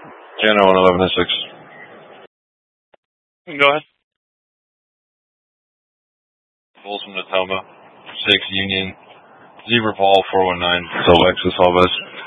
Channel 11 and 6. Go ahead. Folsom Natoma, 6 Union, Zebra Paul 419, Lexus All West.